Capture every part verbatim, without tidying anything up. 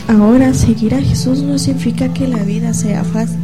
Ahora, seguir a Jesús no significa que la vida sea fácil.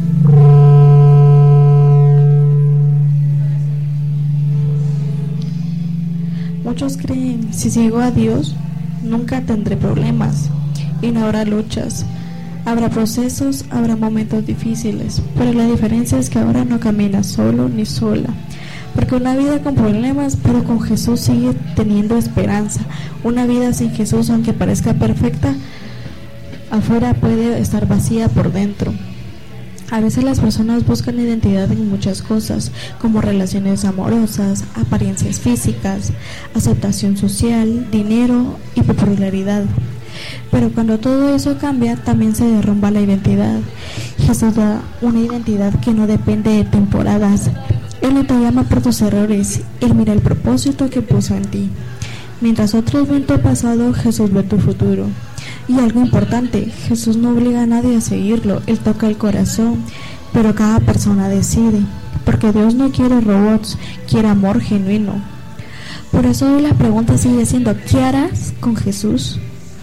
Muchos creen, si sigo a Dios, nunca tendré problemas y no habrá luchas. Habrá procesos, habrá momentos difíciles, pero la diferencia es que ahora no caminas solo ni sola. Porque una vida con problemas, pero con Jesús sigue teniendo esperanza. Una vida sin Jesús, aunque parezca perfecta, afuera puede estar vacía por dentro. A veces las personas buscan identidad en muchas cosas, como relaciones amorosas, apariencias físicas, aceptación social, dinero y popularidad. Pero cuando todo eso cambia, también se derrumba la identidad. Jesús da una identidad que no depende de temporadas. Él no te llama por tus errores, Él mira el propósito que puso en ti. Mientras otros ven tu pasado, Jesús ve tu futuro. Y algo importante, Jesús no obliga a nadie a seguirlo, Él toca el corazón, pero cada persona decide, porque Dios no quiere robots, quiere amor genuino. Por eso la pregunta sigue siendo, ¿qué harás con Jesús?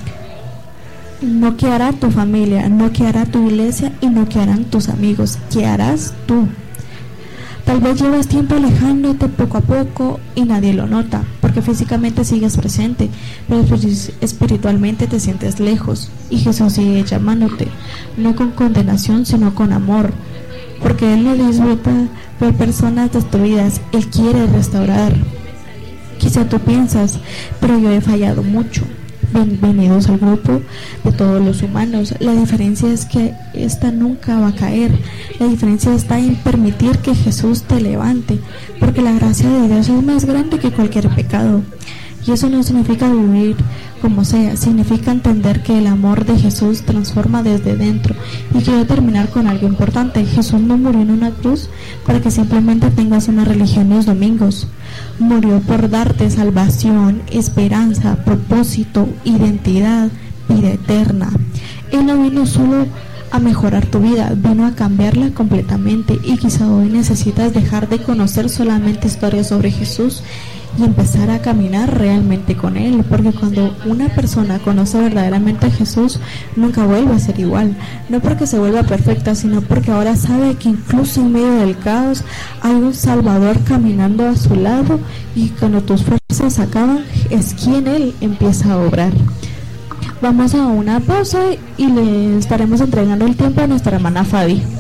No qué hará tu familia, no qué hará tu iglesia y no qué harán tus amigos, ¿qué harás tú? Tal vez llevas tiempo alejándote poco a poco y nadie lo nota, porque físicamente sigues presente, pero espiritualmente te sientes lejos y Jesús sigue llamándote, no con condenación sino con amor, porque Él no disfruta ver personas destruidas, Él quiere restaurar. Quizá tú piensas, pero yo he fallado mucho. Bienvenidos al grupo de todos los humanos. La diferencia es que esta nunca va a caer. La diferencia está en permitir que Jesús te levante, porque la gracia de Dios es más grande que cualquier pecado. Y eso no significa vivir como sea, significa entender que el amor de Jesús transforma desde dentro. Y quiero terminar con algo importante. Jesús no murió en una cruz para que simplemente tengas una religión los domingos. Murió por darte salvación, esperanza, propósito, identidad, vida eterna. Él no vino solo a mejorar tu vida, vino a cambiarla completamente. Y quizá hoy necesitas dejar de conocer solamente historias sobre Jesús y empezar a caminar realmente con Él, porque cuando una persona conoce verdaderamente a Jesús, nunca vuelve a ser igual, no porque se vuelva perfecta, sino porque ahora sabe que incluso en medio del caos hay un Salvador caminando a su lado, y cuando tus fuerzas acaban, es quien Él empieza a obrar. Vamos a una pausa y le estaremos entregando el tiempo a nuestra hermana Fabi.